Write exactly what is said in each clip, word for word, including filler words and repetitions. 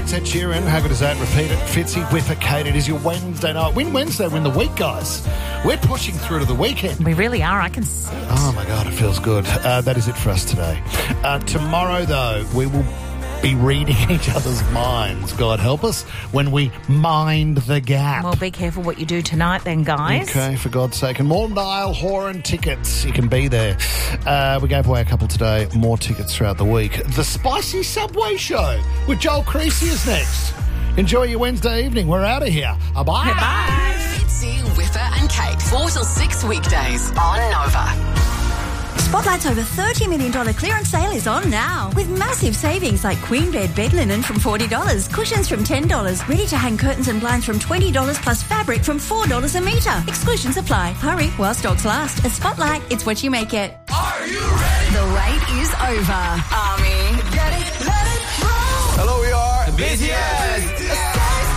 That's Ed Sheeran. How good is that? Repeat it. Fitzy with a Kate. It is your Wednesday night. Win Wednesday, win the week, guys. We're pushing through to the weekend. We really are. I can see it. Oh, my God, it feels good. Uh, that is it for us today. Uh, tomorrow, though, we will be reading each other's minds, God help us, when we mind the gap. Well, be careful what you do tonight then, guys. Okay, for God's sake. And more Niall Horan tickets. You can be there. Uh, we gave away a couple today. More tickets throughout the week. The Spicy Subway Show with Joel Creasy is next. Enjoy your Wednesday evening. We're out of here. Bye. Bye. Fitzy, Whipper and Kate, four till six weekdays on Nova. Spotlight's over thirty million dollars clearance sale is on now. With massive savings like queen bed bed linen from forty dollars, cushions from ten dollars, ready-to-hang curtains and blinds from twenty dollars plus fabric from four dollars a metre. Exclusions apply. Hurry while stocks last. At Spotlight, it's what you make it. Are you ready? The wait is over. Army, get it, let it roll. Hello, we are B T S.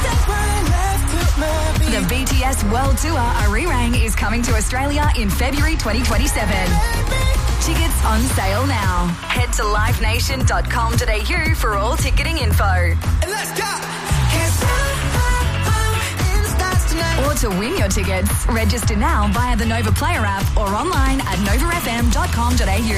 The B T S World Tour Arirang is coming to Australia in February twenty twenty-seven. Tickets on sale now. Head to live nation dot com dot a u for all ticketing info. Let's go. Or to win your tickets, register now via the Nova Player app or online at nova f m dot com dot a u.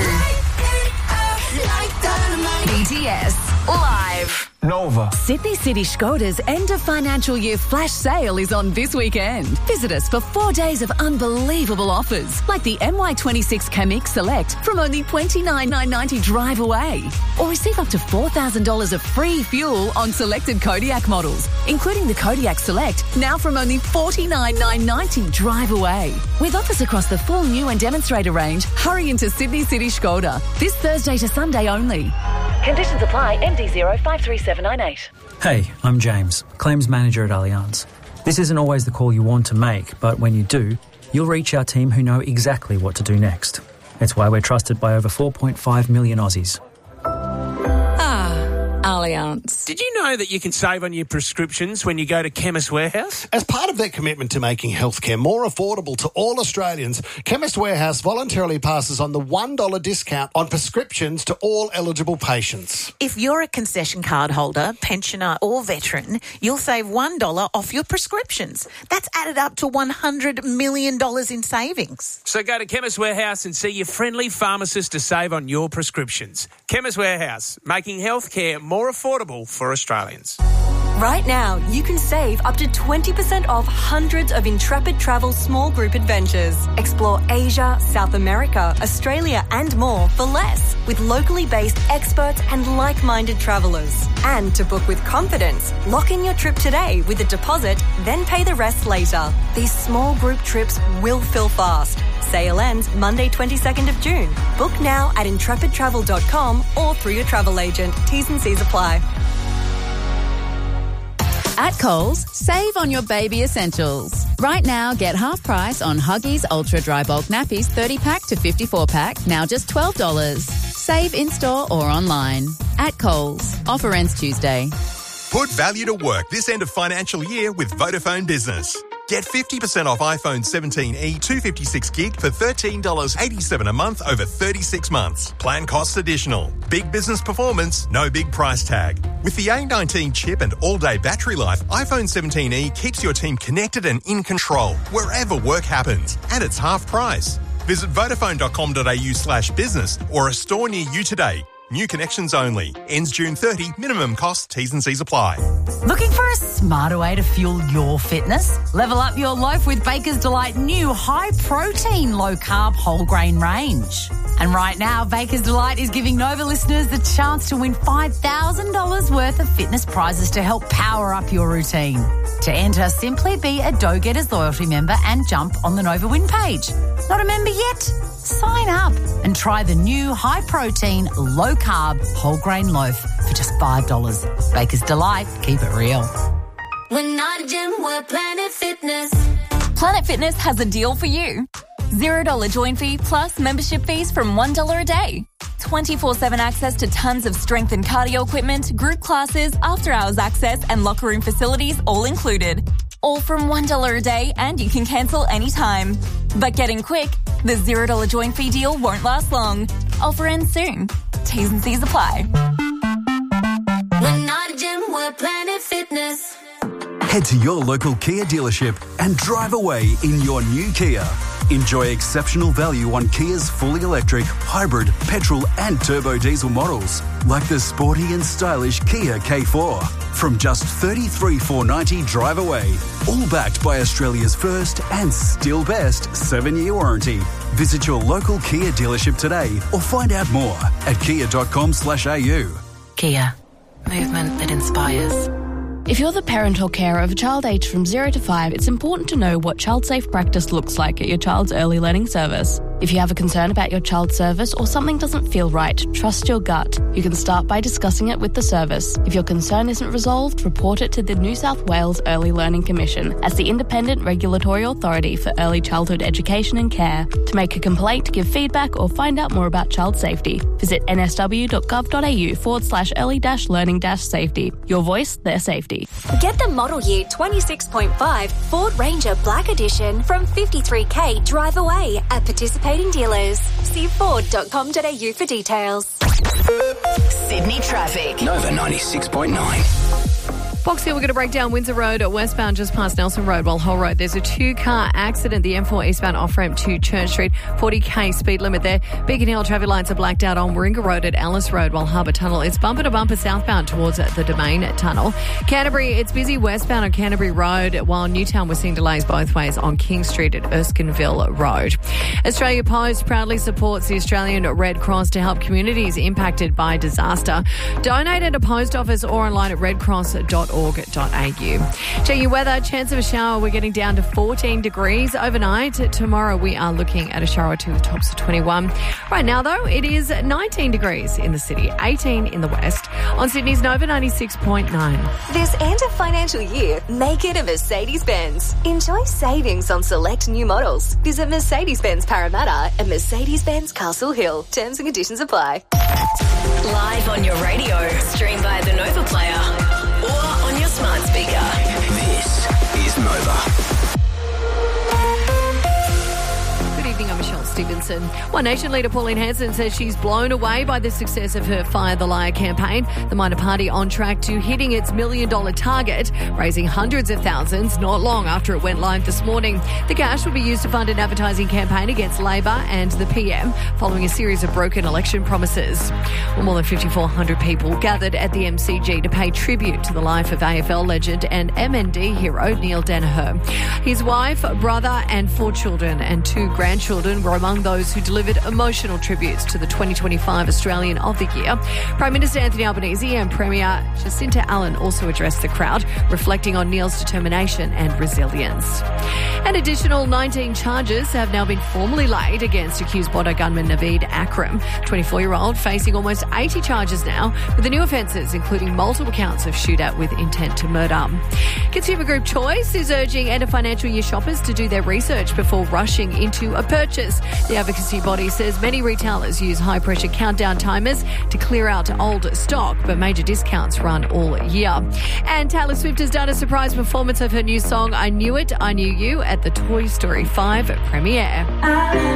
B T S Live. Nova. Sydney City Skoda's end of financial year flash sale is on this weekend. Visit us for four days of unbelievable offers, like the M Y twenty-six Kamiq Select from only twenty-nine thousand nine hundred ninety drive away. Or receive up to four thousand dollars of free fuel on selected Kodiaq models, including the Kodiaq Select, now from only forty-nine thousand nine hundred ninety drive away. With offers across the full new and demonstrator range, hurry into Sydney City Skoda. This Thursday to Sunday only. Conditions apply. M D zero five three seven nine eight. Hey, I'm James, Claims Manager at Allianz. This isn't always the call you want to make, but when you do, you'll reach our team who know exactly what to do next. It's why we're trusted by over four point five million Aussies. Allianz. Did you know that you can save on your prescriptions when you go to Chemist Warehouse? As part of their commitment to making healthcare more affordable to all Australians, Chemist Warehouse voluntarily passes on the one dollar discount on prescriptions to all eligible patients. If you're a concession card holder, pensioner or veteran, you'll save one dollar off your prescriptions. That's added up to one hundred million dollars in savings. So go to Chemist Warehouse and see your friendly pharmacist to save on your prescriptions. Chemist Warehouse, making healthcare more affordable for Australians. Right now, you can save up to twenty percent off hundreds of Intrepid Travel small group adventures. Explore Asia, South America, Australia and more for less with locally based experts and like-minded travellers. And to book with confidence, lock in your trip today with a deposit, then pay the rest later. These small group trips will fill fast. Sale ends Monday twenty-second of June. Book now at intrepid travel dot com or through your travel agent. T's and C's apply. At Coles, save on your baby essentials. Right now, get half price on Huggies Ultra Dry Bulk Nappies thirty pack to fifty-four pack, now just twelve dollars. Save in-store or online. At Coles. Offer ends Tuesday. Put value to work this end of financial year with Vodafone Business. Get fifty percent off iPhone seventeen e two fifty-six gig for thirteen dollars eighty-seven a month over thirty-six months. Plan costs additional. Big business performance, no big price tag. With the A nineteen chip and all-day battery life, iPhone seventeen e keeps your team connected and in control wherever work happens. And it's half price. Visit vodafone dot com dot a u slash business or a store near you today. New connections only. Ends June thirtieth. Minimum cost. T's and C's apply. Looking for a smarter way to fuel your fitness? Level up your loaf with Baker's Delight new high-protein, low-carb, whole-grain range. And right now, Baker's Delight is giving Nova listeners the chance to win five thousand dollars worth of fitness prizes to help power up your routine. To enter, simply be a Dough Getters loyalty member and jump on the Nova win page. Not a member yet? Sign up and try the new high-protein, low-carb, whole-grain loaf for just five dollars. Baker's Delight. Keep it real. We're not a gym, we're Planet Fitness. Planet Fitness has a deal for you. zero dollars join fee plus membership fees from one dollar a day. twenty-four seven access to tons of strength and cardio equipment, group classes, after-hours access and locker room facilities all included. All from one dollar a day and you can cancel anytime. But get in quick. The zero dollars join fee deal won't last long. Offer ends soon. T's and C's apply. We're not a gym, we're Planet Fitness. Head to your local Kia dealership and drive away in your new Kia. Enjoy exceptional value on Kia's fully electric, hybrid, petrol and turbo diesel models, like the sporty and stylish Kia K four. From just thirty-three thousand four hundred ninety dollars drive away, all backed by Australia's first and still best seven-year warranty. Visit your local Kia dealership today or find out more at kia.com slash au. Kia. Movement that inspires. If you're the parent or carer of a child aged from zero to five, it's important to know what child-safe practice looks like at your child's early learning service. If you have a concern about your child's service or something doesn't feel right, trust your gut. You can start by discussing it with the service. If your concern isn't resolved, report it to the New South Wales Early Learning Commission as the independent regulatory authority for early childhood education and care. To make a complaint, give feedback or find out more about child safety, visit nsw.gov.au forward slash early dash learning dash safety. Your voice, their safety. Get the model year twenty-six point five Ford Ranger Black Edition from fifty-three thousand drive away at participating dealers. See ford dot com dot a u for details. Sydney traffic. Nova ninety-six point nine. Box here, we're going to break down Windsor Road westbound just past Nelson Road, while Hull Road. There's a two-car accident, the M four eastbound off-ramp to Church Street, forty k speed limit there. Beacon Hill traffic lights are blacked out on Warringah Road at Alice Road, while Harbour Tunnel. It's bumper to bumper southbound towards the Domain Tunnel. Canterbury, it's busy westbound on Canterbury Road, while Newtown we're seeing delays both ways on King Street at Erskineville Road. Australia Post proudly supports the Australian Red Cross to help communities impacted by disaster. Donate at a post office or online at red cross dot org dot a u. Checking your weather, chance of a shower, we're getting down to fourteen degrees overnight. Tomorrow we are looking at a shower to the tops of twenty-one. Right now though, it is nineteen degrees in the city, eighteen in the west. On Sydney's Nova ninety-six point nine. This end of financial year, make it a Mercedes-Benz. Enjoy savings on select new models. Visit Mercedes-Benz Parramatta and Mercedes-Benz Castle Hill. Terms and conditions apply. Live on your radio, stream via the Nova Player or on your smart speaker. This is Nova. Good evening, I'm Michelle Stevenson. One Nation leader Pauline Hanson says she's blown away by the success of her Fire the Liar campaign. The minor party on track to hitting its million dollar target, raising hundreds of thousands not long after it went live this morning. The cash will be used to fund an advertising campaign against Labor and the P M following a series of broken election promises. Well, more than fifty-four hundred people gathered at the M C G to pay tribute to the life of A F L legend and M N D hero Neil Danaher. His wife, brother and four children and two grandchildren were among those who delivered emotional tributes to the twenty twenty-five Australian of the Year. Prime Minister Anthony Albanese and Premier Jacinta Allen also addressed the crowd, reflecting on Neil's determination and resilience. An additional nineteen charges have now been formally laid against accused Bondi gunman Naveed Akram, twenty-four-year-old, facing almost eighty charges now, with the new offences including multiple counts of shootout with intent to murder. Consumer Group Choice is urging end of financial year shoppers to do their research before rushing into a purchase. The advocacy body says many retailers use high-pressure countdown timers to clear out old stock, but major discounts run all year. And Taylor Swift has done a surprise performance of her new song, I Knew It, I Knew You, at the Toy Story five premiere.